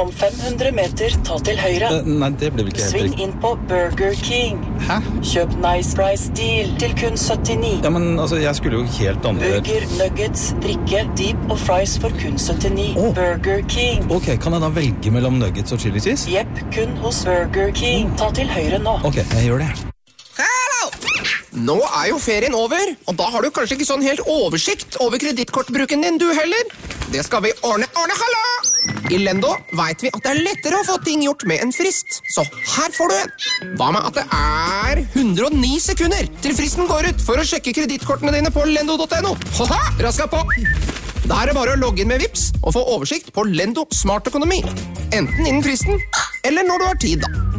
Om 500 meter, ta til høyre. Nei, det ble vel ikke helt Sving riktig. inn på Burger King. Hæ? Kjøp Nice Price Deal til kun 79. Ja, men altså, jeg skulle jo helt andre... Burger, nuggets, drikke, deep og fries for kun 79. Burger King. Ok, kan jeg da velge mellom nuggets og chili cheese? Jepp, kun hos Burger King. Ta til høyre nå. Ok, jeg gjør det. Hallo! Nå jo ferien over, og da har du kanskje ikke sånn helt oversikt over kredittkortbruken din, du heller. Det skal vi ordne, hallo! I Lendo vet vi at det lettere å få ting gjort med en frist, så her får du en. Hva med at det 109 sekunder til fristen går ut for å sjekke kredittkortene dine på lendo.no? Haha, raska på! Da det bare å logge inn med Vipps og få oversikt på Lendo Smart Økonomi. Enten innen fristen, eller når du har tid da.